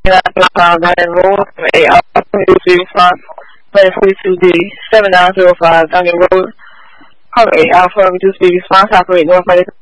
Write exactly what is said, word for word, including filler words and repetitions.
Duncan Road, eight Alpha Industry Response, plan forty-two D, seven nine zero five Duncan Road, Cover eight Alpha Industry Response, operate North